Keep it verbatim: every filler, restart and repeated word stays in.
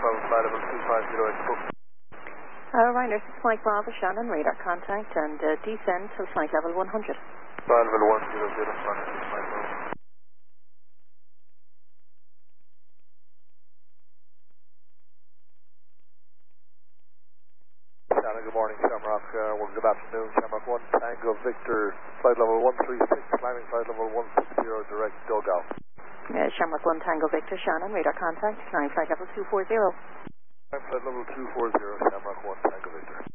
from flight level two five zero X book. Uh, Ryanair six Mike Bravo, Shannon, radar contact and uh, descend to flight level one hundred. Flight level one zero zero, Ryanair six Mike Bravo. Shannon, good morning, Shamrock. Uh, well, good afternoon, Shamrock one, Tango Victor, flight level one three six, climbing flight level one six zero, direct dugout. Uh, Shamrock one Tango Victor, Shannon, radar contact, climb flight level two four zero. Climb flight level two four zero, Shamrock one, Tango Victor.